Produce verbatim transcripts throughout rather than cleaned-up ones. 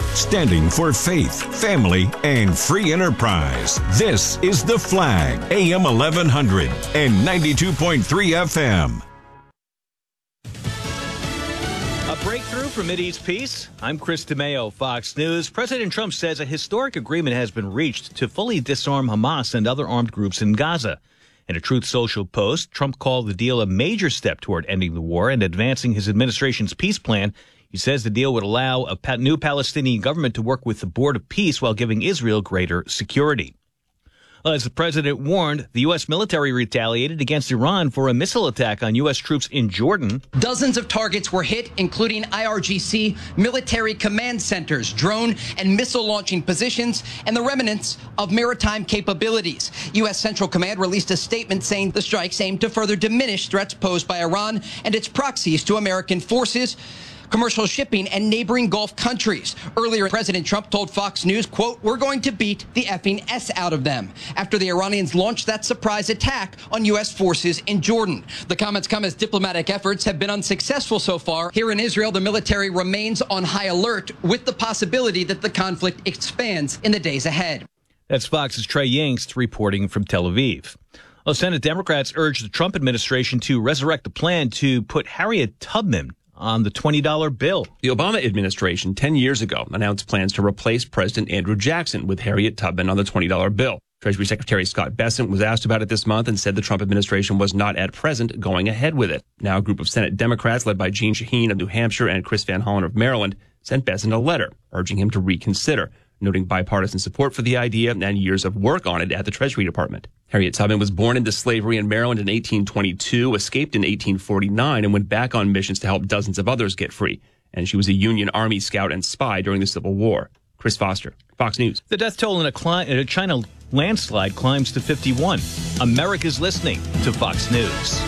standing for faith, family, and free enterprise. This is The Flag, A M eleven hundred and ninety-two point three F M. A breakthrough for Mideast peace? I'm Chris DeMeo, Fox News. President Trump says a historic agreement has been reached to fully disarm Hamas and other armed groups in Gaza. In a Truth Social post, Trump called the deal a major step toward ending the war and advancing his administration's peace plan. He says the deal would allow a new Palestinian government to work with the Board of Peace while giving Israel greater security. As the president warned, the U S military retaliated against Iran for a missile attack on U S troops in Jordan. Dozens of targets were hit, including I R G C, military command centers, drone and missile launching positions, and the remnants of maritime capabilities. U S Central Command released a statement saying the strikes aim to further diminish threats posed by Iran and its proxies to American forces, commercial shipping, and neighboring Gulf countries. Earlier, President Trump told Fox News, quote, "We're going to beat the effing S out of them," after the Iranians launched that surprise attack on U S forces in Jordan. The comments come as diplomatic efforts have been unsuccessful so far. Here in Israel, the military remains on high alert with the possibility that the conflict expands in the days ahead. That's Fox's Trey Yingst reporting from Tel Aviv. Well, Senate Democrats urged the Trump administration to resurrect the plan to put Harriet Tubman on the twenty dollar bill. The Obama administration ten years ago announced plans to replace President Andrew Jackson with Harriet Tubman on the twenty dollar bill. Treasury Secretary Scott Bessent was asked about it this month and said the Trump administration was not at present going ahead with it. Now a group of Senate Democrats led by Jeanne Shaheen of New Hampshire and Chris Van Hollen of Maryland sent Bessent a letter urging him to reconsider, noting bipartisan support for the idea and years of work on it at the Treasury Department. Harriet Tubman was born into slavery in Maryland in eighteen twenty-two, escaped in eighteen forty-nine, and went back on missions to help dozens of others get free. And she was a Union Army scout and spy during the Civil War. Chris Foster, Fox News. The death toll in a, cli- in a China landslide climbs to fifty-one. America's listening to Fox News.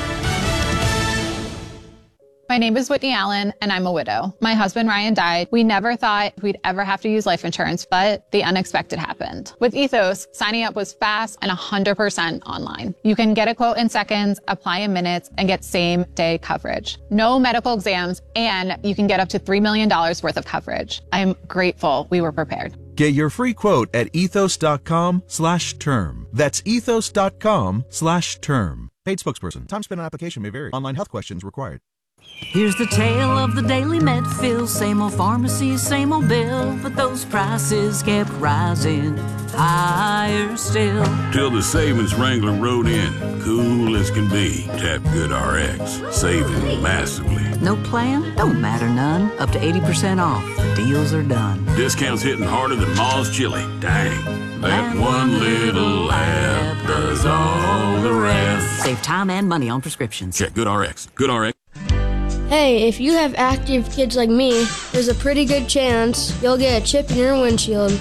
My name is Whitney Allen, and I'm a widow. My husband, Ryan, died. We never thought we'd ever have to use life insurance, but the unexpected happened. With Ethos, signing up was fast and one hundred percent online. You can get a quote in seconds, apply in minutes, and get same-day coverage. No medical exams, and you can get up to three million dollars worth of coverage. I'm grateful we were prepared. Get your free quote at ethos.com slash term. That's ethos.com slash term. Paid spokesperson. Time spent on application may vary. Online health questions required. Here's the tale of the daily Medfill. Same old pharmacy, same old bill, but those prices kept rising higher still. Till the savings Wrangler rode in, cool as can be. Tap GoodRx, saving massively. No plan? Don't matter none. Up to eighty percent off. The deals are done. Discounts hitting harder than Ma's chili. Dang. That one little app does all the rest. Save time and money on prescriptions. Check GoodRx. GoodRx. Hey, if you have active kids like me, there's a pretty good chance you'll get a chip in your windshield.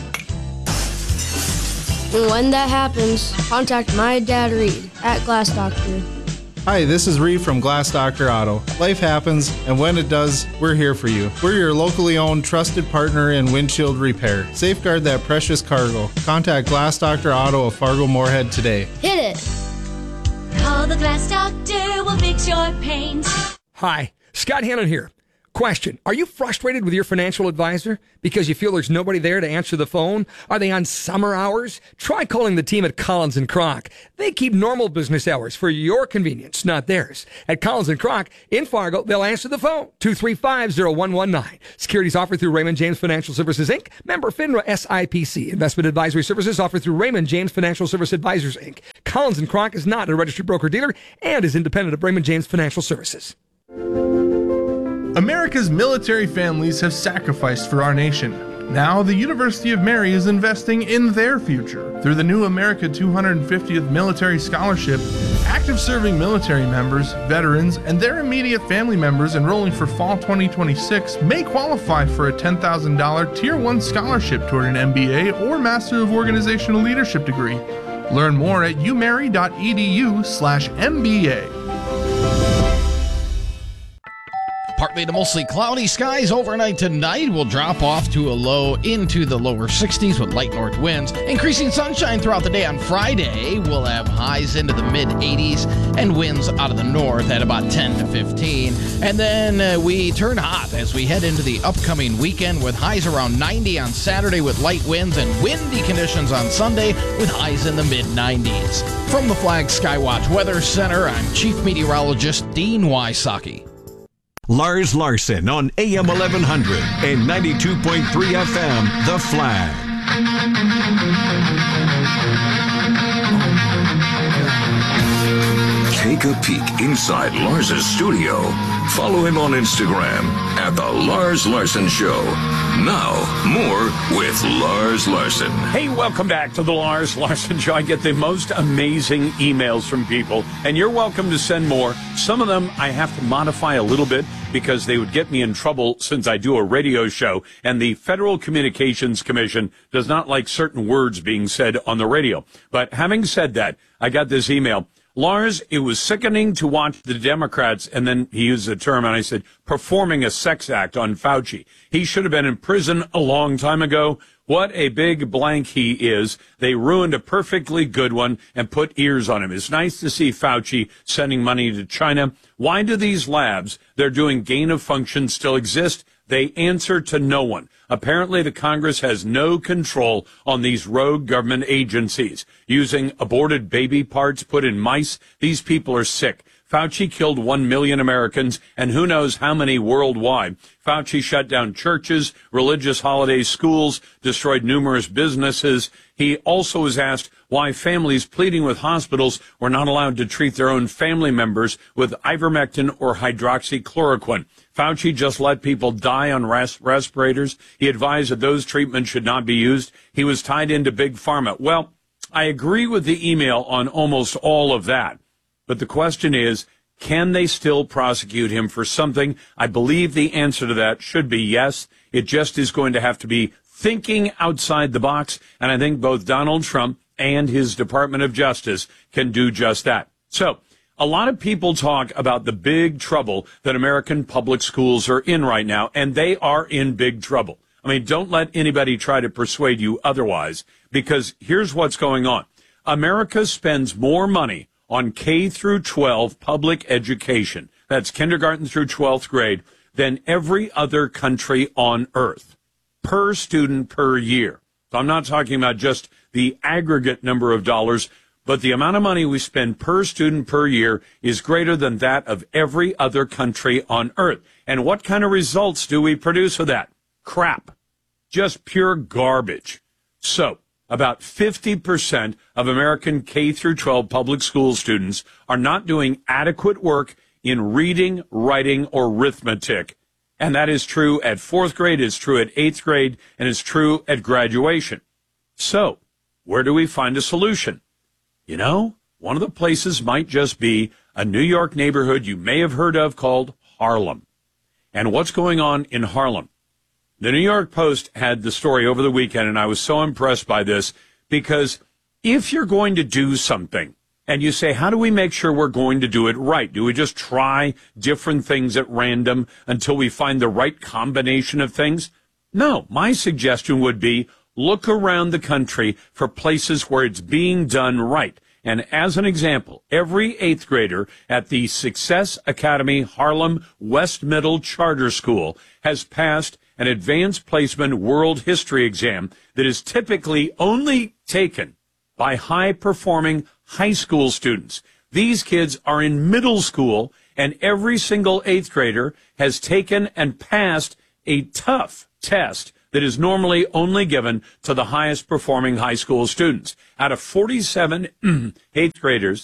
And when that happens, contact my dad Reed at Glass Doctor. Hi, this is Reed from Glass Doctor Auto. Life happens, and when it does, we're here for you. We're your locally owned, trusted partner in windshield repair. Safeguard that precious cargo. Contact Glass Doctor Auto of Fargo Moorhead today. Hit it! Call the Glass Doctor, we'll fix your paint. Hi, Scott Hannon here. Question, are you frustrated with your financial advisor because you feel there's nobody there to answer the phone? Are they on summer hours? Try calling the team at Collins and Kroc. They keep normal business hours for your convenience, not theirs. At Collins and Kroc in Fargo, they'll answer the phone. two three five, zero one one nine. Securities offered through Raymond James Financial Services, Incorporated. Member FINRA S I P C. Investment advisory services offered through Raymond James Financial Service Advisors, Incorporated. Collins and Kroc is not a registered broker-dealer and is independent of Raymond James Financial Services. America's military families have sacrificed for our nation. Now, the University of Mary is investing in their future. Through the new America two hundred fiftieth Military Scholarship, active serving military members, veterans, and their immediate family members enrolling for fall twenty twenty-six may qualify for a ten thousand dollars Tier one scholarship toward an M B A or Master of Organizational Leadership degree. Learn more at umary.edu slash MBA. Partly to mostly cloudy skies overnight tonight. Will drop off to a low into the lower sixties with light north winds. Increasing sunshine throughout the day on Friday. We'll have highs into the mid eighties and winds out of the north at about ten to fifteen. And then uh, we turn hot as we head into the upcoming weekend with highs around ninety on Saturday with light winds and windy conditions on Sunday with highs in the mid nineties. From the Flag Skywatch Weather Center, I'm Chief Meteorologist Dean Wysocki. Lars Larson on A M eleven hundred and ninety-two point three F M, The Flag. Take a peek inside Lars's studio. Follow him on Instagram at The Lars Larson Show. Now, more with Lars Larson. Hey, welcome back to The Lars Larson Show. I get the most amazing emails from people, and you're welcome to send more. Some of them I have to modify a little bit because they would get me in trouble since I do a radio show, and the Federal Communications Commission does not like certain words being said on the radio. But having said that, I got this email. Lars, it was sickening to watch the Democrats, and then he used the term, and I said, performing a sex act on Fauci. He should have been in prison a long time ago. What a big blank he is. They ruined a perfectly good one and put ears on him. It's nice to see Fauci sending money to China. Why do these labs they're doing gain of function still exist? They answer to no one. Apparently, the Congress has no control on these rogue government agencies. Using aborted baby parts put in mice, these people are sick. Fauci killed one million Americans, and who knows how many worldwide. Fauci shut down churches, religious holidays, schools, destroyed numerous businesses. He also was asked why families pleading with hospitals were not allowed to treat their own family members with ivermectin or hydroxychloroquine. Fauci just let people die on res- respirators. He advised that those treatments should not be used. He was tied into Big Pharma. Well, I agree with the email on almost all of that. But the question is, can they still prosecute him for something? I believe the answer to that should be yes. It just is going to have to be thinking outside the box. And I think both Donald Trump and his Department of Justice can do just that. So a lot of people talk about the big trouble that American public schools are in right now, and they are in big trouble. I mean, don't let anybody try to persuade you otherwise, because here's what's going on. America spends more money on K through twelve public education, that's kindergarten through twelfth grade, than every other country on earth, per student per year. So I'm not talking about just the aggregate number of dollars, but the amount of money we spend per student per year is greater than that of every other country on earth. And what kind of results do we produce with that? Crap. Just pure garbage. So about fifty percent of American K through twelve public school students are not doing adequate work in reading, writing, or arithmetic. And that is true at fourth grade, it's true at eighth grade, and it's true at graduation. So, where do we find a solution? You know, one of the places might just be a New York neighborhood you may have heard of called Harlem. And what's going on in Harlem? The New York Post had the story over the weekend, and I was so impressed by this, because if you're going to do something, and you say, how do we make sure we're going to do it right? Do we just try different things at random until we find the right combination of things? No, my suggestion would be look around the country for places where it's being done right. And as an example, every eighth grader at the Success Academy Harlem West Middle Charter School has passed an advanced placement world history exam that is typically only taken by high-performing high school students. These kids are in middle school, and every single eighth grader has taken and passed a tough test that is normally only given to the highest performing high school students. Out of forty-seven eighth graders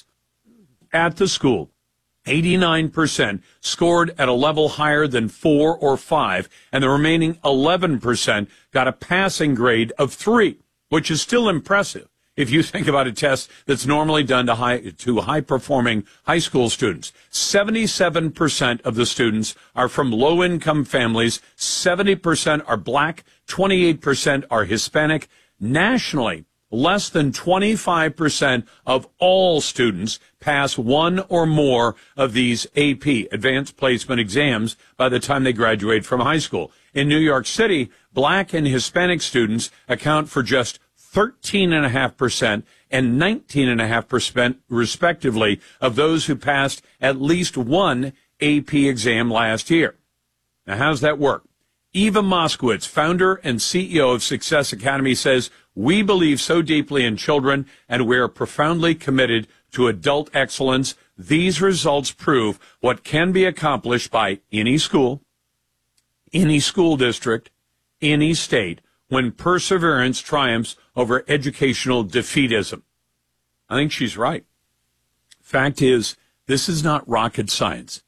at the school, eighty-nine percent scored at a level higher than four or five, and the remaining eleven percent got a passing grade of three, which is still impressive if you think about a test that's normally done to high to high-performing high school students. seventy-seven percent of the students are from low-income families, seventy percent are black, twenty-eight percent are Hispanic. Nationally, less than twenty-five percent of all students pass one or more of these A P, Advanced Placement Exams, by the time they graduate from high school. In New York City, black and Hispanic students account for just thirteen point five percent and nineteen point five percent, respectively, of those who passed at least one A P exam last year. Now, how's that work? Eva Moskowitz, founder and C E O of Success Academy, says, "We believe so deeply in children, and we're profoundly committed to adult excellence. These results prove what can be accomplished by any school, any school district, any state, when perseverance triumphs over educational defeatism." I think she's right. Fact is, this is not rocket science.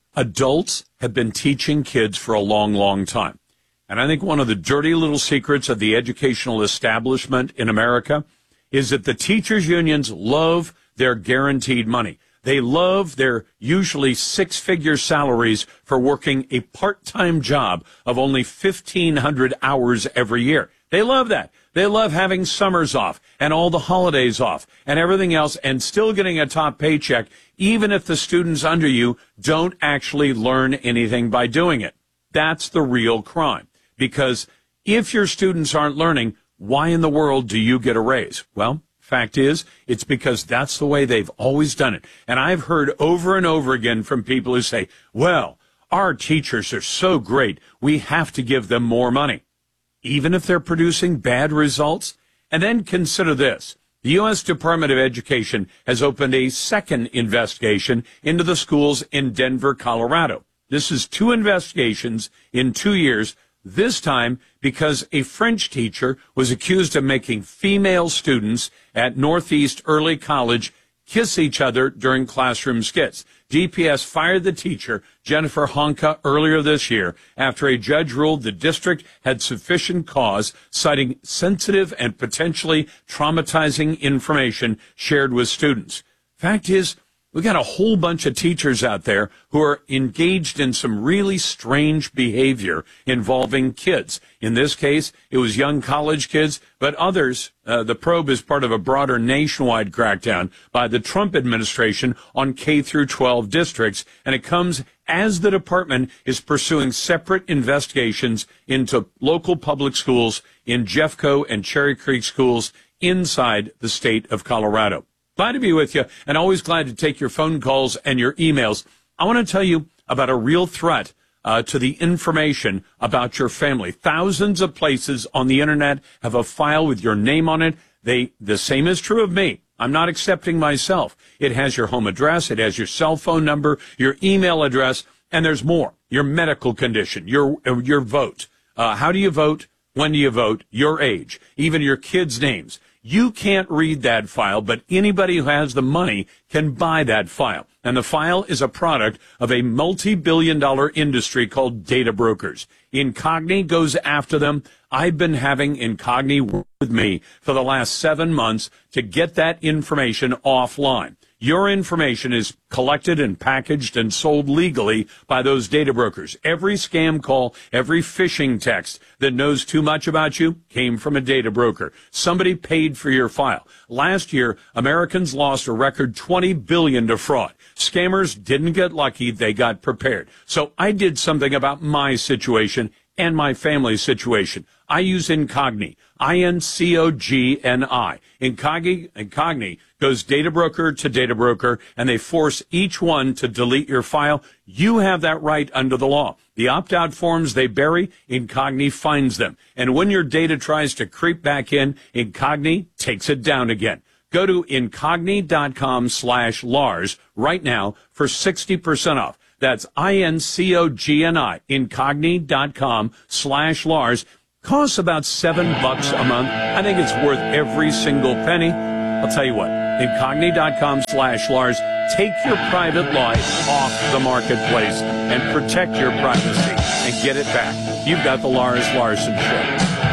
Adults have been teaching kids for a long, long time. And I think one of the dirty little secrets of the educational establishment in America is that the teachers' unions love their guaranteed money. They love their usually six-figure salaries for working a part-time job of only fifteen hundred hours every year. They love that. They love having summers off and all the holidays off and everything else and still getting a top paycheck, even if the students under you don't actually learn anything by doing it. That's the real crime. Because if your students aren't learning, why in the world do you get a raise? Well, fact is, it's because that's the way they've always done it. And I've heard over and over again from people who say, well, our teachers are so great, we have to give them more money, even if they're producing bad results. And then consider this. The U S Department of Education has opened a second investigation into the schools in Denver, Colorado. This is two investigations in two years, this time because a French teacher was accused of making female students at Northeast Early College kiss each other during classroom skits. D P S fired the teacher, Jennifer Honka, earlier this year after a judge ruled the district had sufficient cause, citing sensitive and potentially traumatizing information shared with students. Fact is, we got a whole bunch of teachers out there who are engaged in some really strange behavior involving kids. In this case, it was young college kids, but others, uh, the probe is part of a broader nationwide crackdown by the Trump administration on K through twelve districts, and it comes as the department is pursuing separate investigations into local public schools in Jeffco and Cherry Creek schools inside the state of Colorado. Glad to be with you, and always glad to take your phone calls and your emails. I want to tell you about a real threat uh, to the information about your family. Thousands of places on the internet have a file with your name on it. They, the same is true of me. I'm not accepting myself. It has your home address, it has your cell phone number, your email address, and there's more. Your medical condition, your your vote. Uh, how do you vote? When do you vote? Your age, even your kids' names. You can't read that file, but anybody who has the money can buy that file. And the file is a product of a multi-billion dollar industry called data brokers. Incogni goes after them. I've been having Incogni work with me for the last seven months to get that information offline. Your information is collected and packaged and sold legally by those data brokers. Every scam call, every phishing text that knows too much about you came from a data broker. Somebody paid for your file. Last year, Americans lost a record twenty billion dollars to fraud. Scammers didn't get lucky, they got prepared. So I did something about my situation and my family's situation. I use Incogni, I N C O G N I. Incogni, Incogni goes data broker to data broker, and they force each one to delete your file. You have that right under the law. The opt-out forms they bury, Incogni finds them. And when your data tries to creep back in, Incogni takes it down again. Go to Incogni.com slash Lars right now for sixty percent off. That's I-N-C-O-G-N-I, Incogni.com slash Lars. Costs about seven bucks a month. I think it's worth every single penny. I'll tell you what, Incogni.com slash Lars. Take your private life off the marketplace and protect your privacy and get it back. You've got the Lars Larson Show.